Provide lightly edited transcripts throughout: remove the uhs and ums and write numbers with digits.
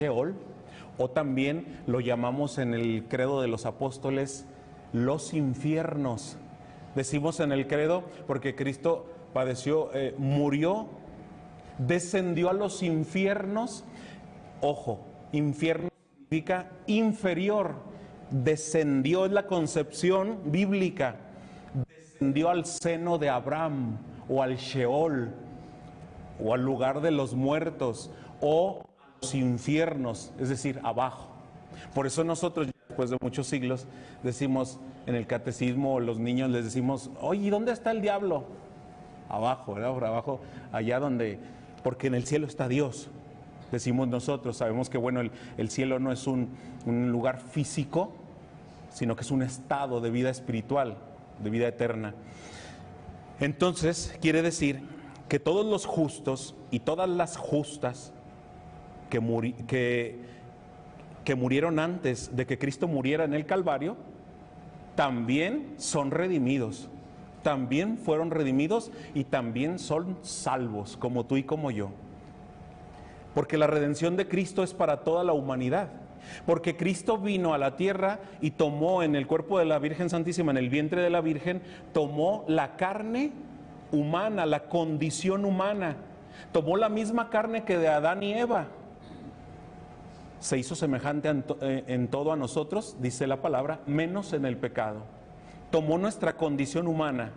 Sheol, o también lo llamamos en el credo de los apóstoles los infiernos. Decimos en el credo porque Cristo padeció, murió, descendió a los infiernos. Ojo, infierno significa inferior. Descendió, es la concepción bíblica. Descendió al seno de Abraham, o al Sheol, o al lugar de los muertos, o a los infiernos, es decir, abajo. Por eso nosotros, después de muchos siglos, decimos en el catecismo, los niños les decimos, oye, ¿dónde está el diablo? Abajo, ¿verdad? Por abajo, allá donde, porque en el cielo está Dios. Decimos nosotros, sabemos que bueno, el cielo no es un lugar físico, sino que es un estado de vida espiritual, de vida eterna. Entonces, quiere decir que todos los justos y todas las justas que murieron antes de que Cristo muriera en el Calvario, también son redimidos, también fueron redimidos y también son salvos, como tú y como yo. Porque la redención de Cristo es para toda la humanidad. Porque Cristo vino a la tierra y tomó en el cuerpo de la Virgen Santísima, en el vientre de la Virgen, tomó la carne humana, la condición humana. Tomó la misma carne que de Adán y Eva. Se hizo semejante en todo a nosotros, dice la palabra, menos en el pecado. Tomó nuestra condición humana.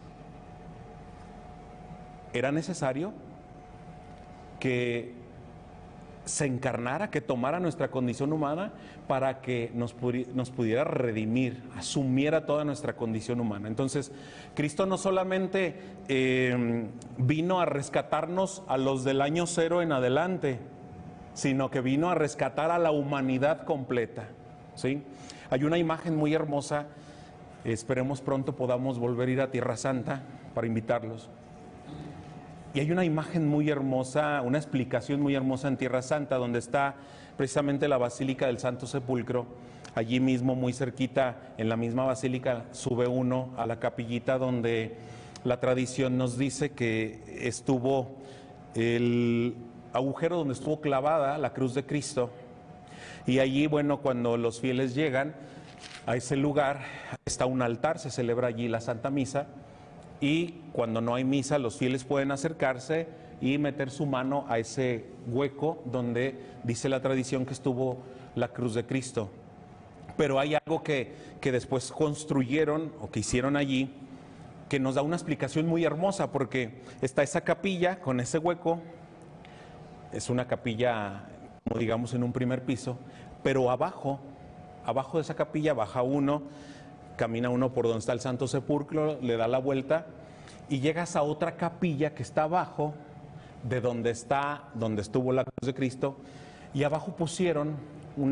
Era necesario que se encarnara, que tomara nuestra condición humana para que nos pudiera redimir, asumiera toda nuestra condición humana. Entonces, Cristo no solamente vino a rescatarnos a los del año 0 en adelante, sino que vino a rescatar a la humanidad completa, ¿sí? Hay una imagen muy hermosa, esperemos pronto podamos volver a ir a Tierra Santa para invitarlos. Y hay una imagen muy hermosa, una explicación muy hermosa en Tierra Santa, donde está precisamente la Basílica del Santo Sepulcro. Allí mismo, muy cerquita, en la misma basílica, sube uno a la capillita donde la tradición nos dice que estuvo el agujero donde estuvo clavada la cruz de Cristo. Y allí, bueno, cuando los fieles llegan a ese lugar, está un altar, se celebra allí la Santa Misa. Y cuando no hay misa, los fieles pueden acercarse y meter su mano a ese hueco donde dice la tradición que estuvo la cruz de Cristo. Pero hay algo que después construyeron o que hicieron allí, que nos da una explicación muy hermosa, porque está esa capilla con ese hueco, es una capilla, como digamos, en un primer piso, pero abajo de esa capilla baja uno, camina uno por donde está el Santo Sepulcro, le da la vuelta y llegas a otra capilla que está abajo de donde estuvo la cruz de Cristo, y abajo pusieron un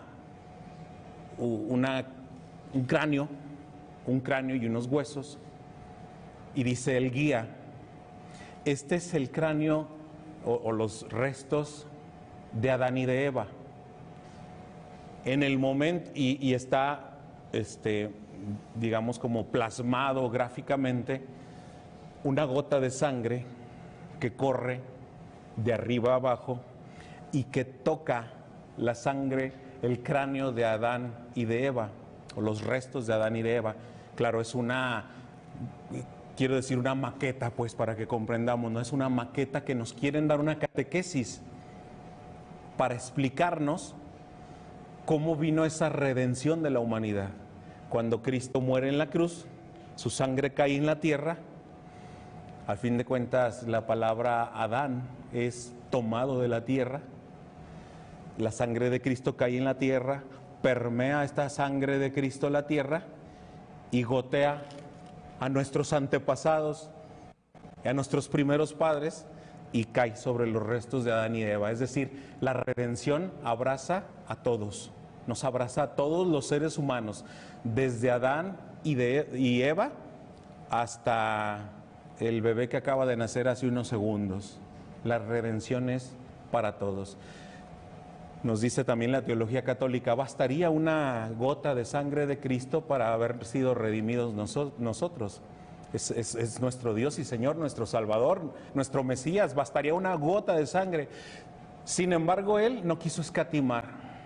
cráneo y unos huesos, y dice el guía, este es el cráneo o los restos de Adán y de Eva. En el momento, y está digamos como plasmado gráficamente, una gota de sangre que corre de arriba a abajo y que toca la sangre, el cráneo de Adán y de Eva, o los restos de Adán y de Eva. Claro, es una maqueta, pues, para que comprendamos, ¿no? Es una maqueta que nos quieren dar una catequesis para explicarnos cómo vino esa redención de la humanidad. Cuando Cristo muere en la cruz, su sangre cae en la tierra. Al fin de cuentas, la palabra Adán es tomado de la tierra. La sangre de Cristo cae en la tierra, permea esta sangre de Cristo la tierra y gotea a nuestros antepasados, a nuestros primeros padres, y cae sobre los restos de Adán y de Eva. Es decir, la redención abraza a todos, nos abraza a todos los seres humanos, desde Adán y Eva hasta el bebé que acaba de nacer hace unos segundos. La redención es para todos. Nos dice también la teología católica, bastaría una gota de sangre de Cristo para haber sido redimidos nosotros. Es nuestro Dios y Señor, nuestro Salvador, nuestro Mesías. Bastaría una gota de sangre. Sin embargo, Él no quiso escatimar.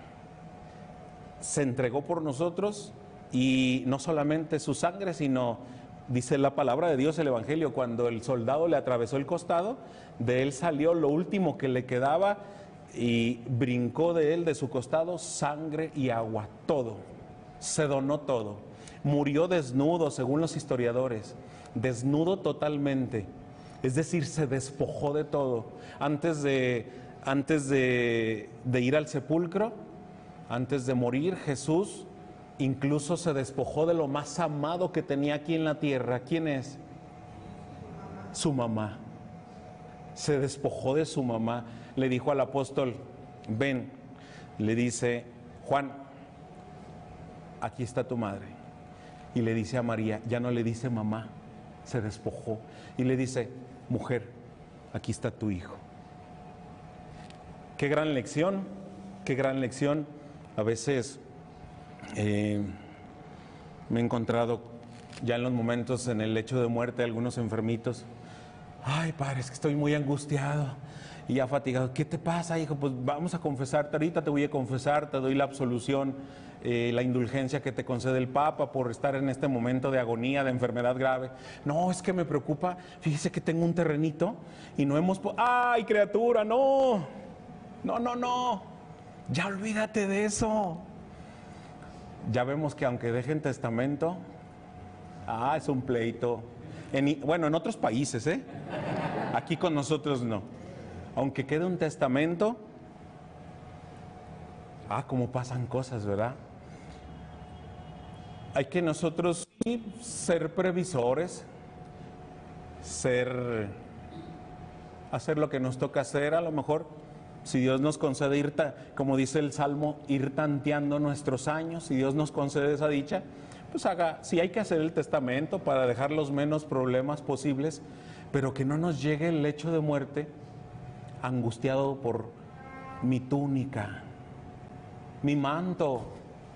Se entregó por nosotros y no solamente su sangre, sino, dice la palabra de Dios, el Evangelio, cuando el soldado le atravesó el costado, de Él salió lo último que le quedaba y brincó de Él, de su costado, sangre y agua, todo. Se donó todo. Murió desnudo, según los historiadores, desnudo totalmente. Es decir, se despojó de todo. Antes de ir al sepulcro, antes de morir, Jesús incluso se despojó de lo más amado que tenía aquí en la tierra. ¿Quién es? Su mamá. Se despojó de su mamá. Le dijo al apóstol, ven, le dice, Juan, aquí está tu madre. Y le dice a María, ya no le dice mamá, se despojó. Y le dice, mujer, aquí está tu hijo. Qué gran lección, qué gran lección. A veces me he encontrado ya en los momentos en el lecho de muerte algunos enfermitos. Ay, padre, es que estoy muy angustiado y ya fatigado. ¿Qué te pasa, hijo? Pues vamos a confesarte, ahorita te voy a confesar, te doy la absolución, la indulgencia que te concede el Papa por estar en este momento de agonía, de enfermedad grave. No, es que me preocupa, fíjese que tengo un terrenito y no hemos... ¡Ay, criatura, no! No, ya olvídate de eso. Ya vemos que aunque dejen testamento, es un pleito. Bueno, en otros países, aquí con nosotros no. Aunque quede un testamento, cómo pasan cosas, ¿verdad? Hay que nosotros sí ser previsores, hacer lo que nos toca hacer. A lo mejor, si Dios nos concede ir, como dice el Salmo, ir tanteando nuestros años, si Dios nos concede esa dicha, pues si hay que hacer el testamento para dejar los menos problemas posibles, pero que no nos llegue el lecho de muerte angustiado por mi túnica, mi manto.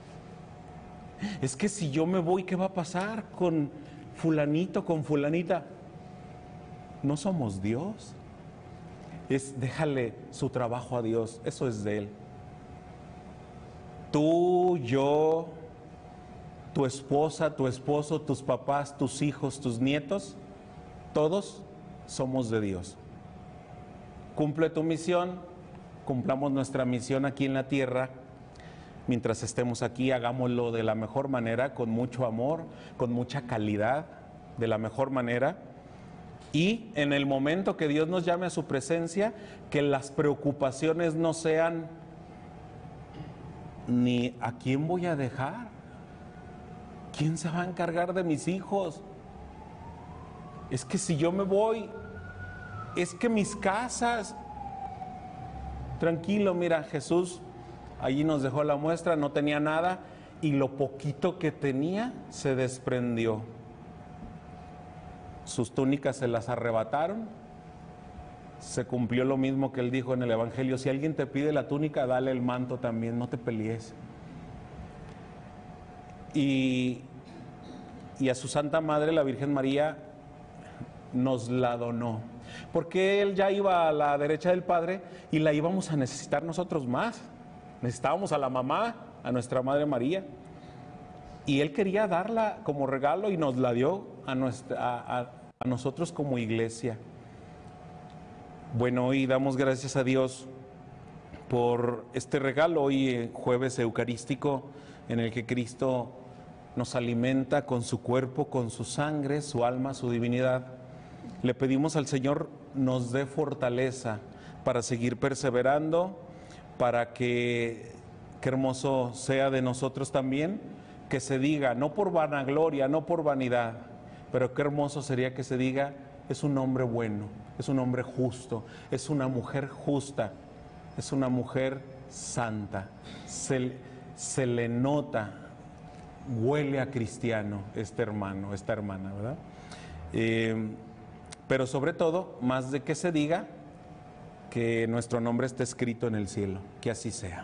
Es que si yo me voy, ¿qué va a pasar con fulanito, con fulanita? No somos Dios. Déjale su trabajo a Dios, eso es de Él. Tú, yo, tu esposa, tu esposo, tus papás, tus hijos, tus nietos, todos somos de Dios. Cumple tu misión, cumplamos nuestra misión aquí en la tierra. Mientras estemos aquí, hagámoslo de la mejor manera, con mucho amor, con mucha calidad, de la mejor manera. Y en el momento que Dios nos llame a su presencia, que las preocupaciones no sean ni a quién voy a dejar, quién se va a encargar de mis hijos. Es que si yo me voy, es que mis casas. Tranquilo, mira, Jesús allí nos dejó la muestra, no tenía nada y lo poquito que tenía se desprendió. Sus túnicas se las arrebataron. Se cumplió lo mismo que él dijo en el Evangelio: si alguien te pide la túnica, dale el manto también, no te pelees. Y a su Santa Madre, la Virgen María, nos la donó, porque él ya iba a la derecha del Padre y la íbamos a necesitar nosotros más. Necesitábamos a la mamá, a nuestra Madre María, y él quería darla como regalo y nos la dio a nosotros como iglesia. Bueno, hoy damos gracias a Dios por este regalo, hoy jueves eucarístico, en el que Cristo nos alimenta con su cuerpo, con su sangre, su alma, su divinidad. Le pedimos al Señor nos dé fortaleza para seguir perseverando, para que qué hermoso sea de nosotros también, que se diga, no por vanagloria, no por vanidad, pero qué hermoso sería que se diga: es un hombre bueno, es un hombre justo, es una mujer justa, es una mujer santa. Se le nota, huele a cristiano este hermano, esta hermana, ¿verdad? Pero sobre todo, más de que se diga, que nuestro nombre esté escrito en el cielo, que así sea.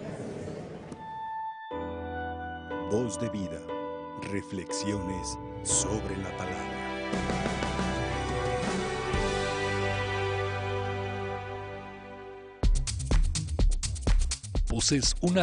Voz de vida, reflexiones sobre la palabra. Conoces una